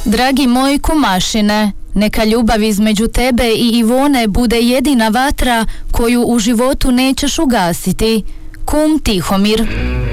Dragi moj kumašine, neka ljubav između tebe i Ivone bude jedina vatra koju u životu nećeš ugasiti. Kum Tihomir.